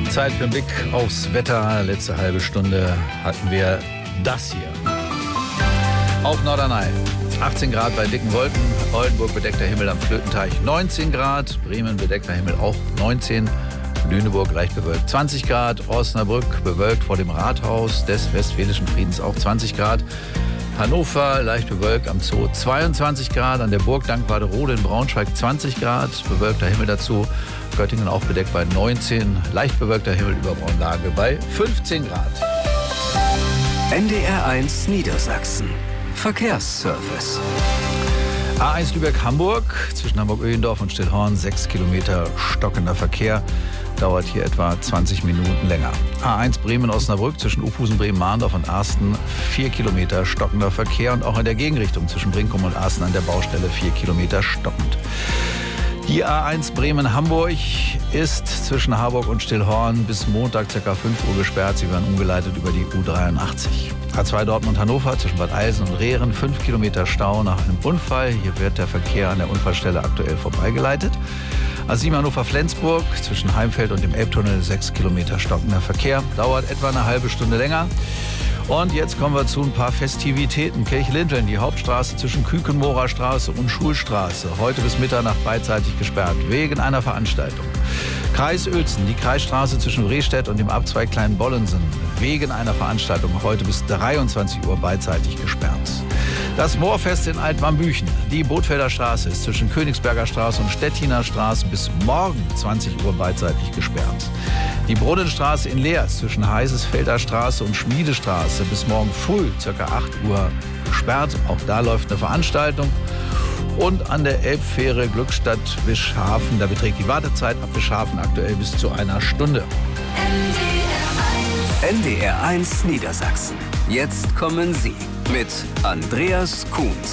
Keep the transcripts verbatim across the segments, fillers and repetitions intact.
Zeit für einen Blick aufs Wetter. Letzte halbe Stunde hatten wir das hier. Auf Norderney achtzehn Grad bei dicken Wolken, Oldenburg bedeckter Himmel am Flötenteich neunzehn Grad, Bremen bedeckter Himmel auch neunzehn, Lüneburg leicht bewölkt zwanzig Grad, Osnabrück bewölkt vor dem Rathaus des Westfälischen Friedens auch zwanzig Grad, Hannover leicht bewölkt am Zoo zweiundzwanzig Grad, an der Burg Dankwarderode in Braunschweig zwanzig Grad, bewölkter Himmel dazu, Göttingen auch bedeckt bei neunzehn, leicht bewölkter Himmel über Braunlage bei fünfzehn Grad. N D R eins Niedersachsen. Verkehrsservice. A eins Lübeck-Hamburg, zwischen Hamburg-Öhlendorf und Stillhorn, sechs Kilometer stockender Verkehr. Dauert hier etwa zwanzig Minuten länger. A eins Bremen-Osnabrück, zwischen Uphusen, Bremen-Mahndorf und Arsten, vier Kilometer stockender Verkehr. Und auch in der Gegenrichtung zwischen Brinkum und Arsten an der Baustelle vier Kilometer stockend. Die A eins Bremen-Hamburg ist zwischen Harburg und Stillhorn bis Montag ca. fünf Uhr gesperrt. Sie werden umgeleitet über die U dreiundachtzig. A zwei Dortmund-Hannover zwischen Bad Eilsen und Rehren, fünf Kilometer Stau nach einem Unfall. Hier wird der Verkehr an der Unfallstelle aktuell vorbeigeleitet. A sieben Hannover-Flensburg zwischen Heimfeld und dem Elbtunnel, sechs Kilometer stockender Verkehr. Dauert etwa eine halbe Stunde länger. Und jetzt kommen wir zu ein paar Festivitäten. Kirchlinteln, die Hauptstraße zwischen Kükenmorer Straße und Schulstraße. Heute bis Mitternacht beidseitig gesperrt, wegen einer Veranstaltung. Kreis Uelzen, die Kreisstraße zwischen Rehstedt und dem Abzweig Kleinbollensen. Wegen einer Veranstaltung heute bis dreiundzwanzig Uhr beidseitig gesperrt. Das Moorfest in Altwarmbüchen. Die Bootfelder Straße ist zwischen Königsberger Straße und Stettiner Straße bis morgen zwanzig Uhr beidseitig gesperrt. Die Brunnenstraße in Leers zwischen Heißesfelder Straße und Schmiedestraße bis morgen früh ca. acht Uhr gesperrt. Auch da läuft eine Veranstaltung. Und an der Elbfähre Glückstadt-Wischhafen, da beträgt die Wartezeit ab Wischhafen aktuell bis zu einer Stunde. N D R eins Niedersachsen. Jetzt kommen Sie mit Andreas Kuhns.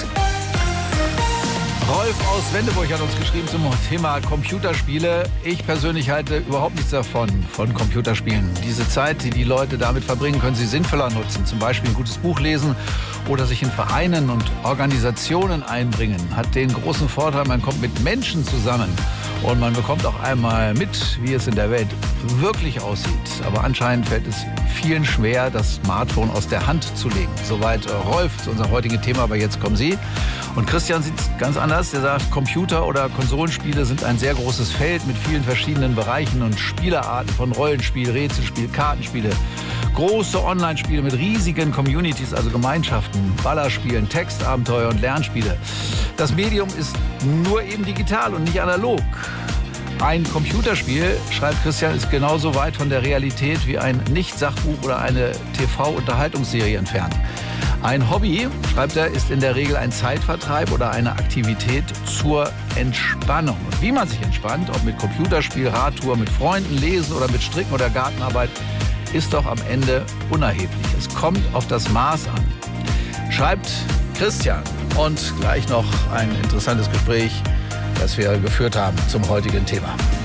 Rolf aus Wendeburg hat uns geschrieben zum Thema Computerspiele. Ich persönlich halte überhaupt nichts davon, von Computerspielen. Diese Zeit, die die Leute damit verbringen, können sie sinnvoller nutzen. Zum Beispiel ein gutes Buch lesen oder sich in Vereinen und Organisationen einbringen. Hat den großen Vorteil, man kommt mit Menschen zusammen. Und man bekommt auch einmal mit, wie es in der Welt wirklich aussieht. Aber anscheinend fällt es vielen schwer, das Smartphone aus der Hand zu legen. Soweit Rolf zu unserem heutigen Thema, aber jetzt kommen Sie. Und Christian sieht es ganz anders. Der sagt, Computer- oder Konsolenspiele sind ein sehr großes Feld mit vielen verschiedenen Bereichen und Spielerarten von Rollenspiel, Rätselspiel, Kartenspiele. Große Online-Spiele mit riesigen Communities, also Gemeinschaften, Ballerspielen, Textabenteuer und Lernspiele. Das Medium ist nur eben digital und nicht analog. Ein Computerspiel, schreibt Christian, ist genauso weit von der Realität wie ein Nicht-Sachbuch oder eine T V-Unterhaltungsserie entfernt. Ein Hobby, schreibt er, ist in der Regel ein Zeitvertreib oder eine Aktivität zur Entspannung. Und wie man sich entspannt, ob mit Computerspiel, Radtour, mit Freunden, Lesen oder mit Stricken oder Gartenarbeit, ist doch am Ende unerheblich. Es kommt auf das Maß an, schreibt Christian. Und gleich noch ein interessantes Gespräch, das wir geführt haben zum heutigen Thema.